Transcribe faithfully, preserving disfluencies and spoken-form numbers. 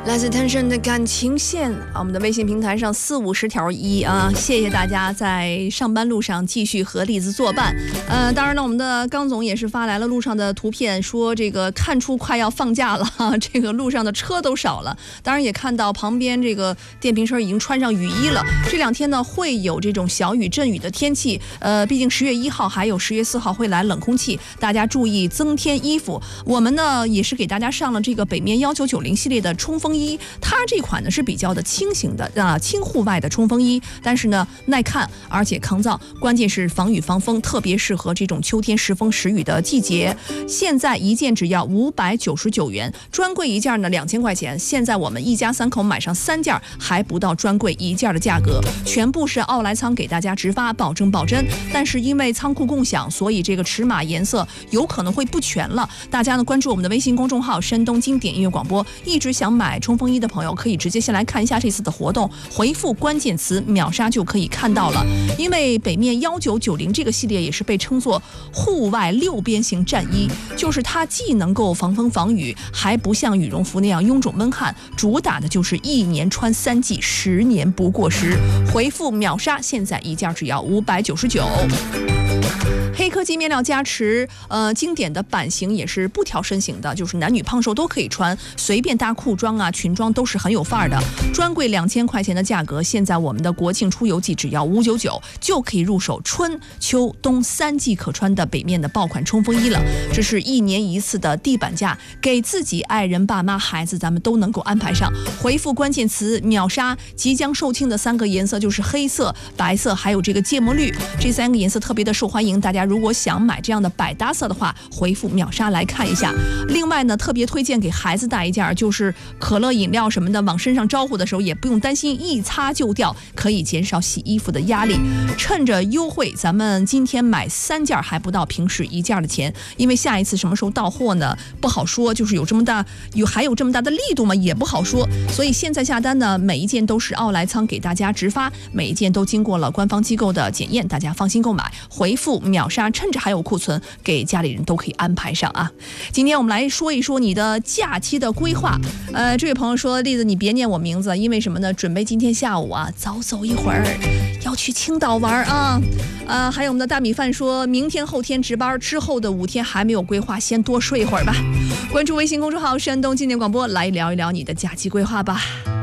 来自天生的感情线啊，我们的微信平台上四五十条一啊，谢谢大家在上班路上继续和栗子作伴。呃，当然了，我们的刚总也是发来了路上的图片，说这个看出快要放假了，这个路上的车都少了。当然也看到旁边这个电瓶车已经穿上雨衣了。这两天呢会有这种小雨阵雨的天气，呃，毕竟十月一号还有十月四号会来冷空气，大家注意增添衣服。我们呢也是给大家上了这个北面幺九九零系列的冲锋衣，它这款呢是比较的轻型的啊，轻户外的冲锋衣，但是呢耐看而且抗造，关键是防雨防风，特别适合这种秋天时风时雨的季节。现在一件只要五百九十九元，专柜一件呢两千块钱，现在我们一家三口买上三件还不到专柜一件的价格，全部是奥莱仓给大家直发，保证保真。但是因为仓库共享，所以这个尺码颜色有可能会不全了。大家呢关注我们的微信公众号山东经典音乐广播，一直想买冲锋衣的朋友可以直接先来看一下这次的活动，回复关键词秒杀就可以看到了。因为北面幺九九零这个系列也是被称作户外六边形战衣，就是它既能够防风防雨，还不像羽绒服那样臃肿闷汗，主打的就是一年穿三季，十年不过时。回复秒杀，现在一件只要五百九十九。黑科技面料加持，呃，经典的版型也是不挑身形的，就是男女胖瘦都可以穿，随便搭裤装啊、裙装都是很有范儿的。专柜两千块钱的价格，现在我们的国庆出游季只要五九九就可以入手春秋冬三季可穿的北面的爆款冲锋衣了。这是一年一次的地板价，给自己、爱人、爸妈、孩子，咱们都能够安排上。回复关键词秒杀，即将售罄的三个颜色就是黑色、白色还有这个芥末绿，这三个颜色特别的受欢迎，大家如果想买这样的百搭色的话，回复秒杀来看一下。另外呢，特别推荐给孩子带一件，就是可乐饮料什么的，往身上招呼的时候也不用担心一擦就掉，可以减少洗衣服的压力。趁着优惠，咱们今天买三件还不到平时一件的钱，因为下一次什么时候到货呢不好说，就是有这么大有还有这么大的力度吗也不好说。所以现在下单呢，每一件都是奥莱仓给大家直发，每一件都经过了官方机构的检验，大家放心购买。回复秒杀，趁着还有库存，给家里人都可以安排上啊。今天我们来说一说你的假期的规划。呃，这位朋友说，栗子你别念我名字，因为什么呢？准备今天下午啊早走一会儿，要去青岛玩啊。呃，还有我们的大米饭说，明天后天值班，之后的五天还没有规划，先多睡一会儿吧。关注微信公众号山东经典广播，来聊一聊你的假期规划吧。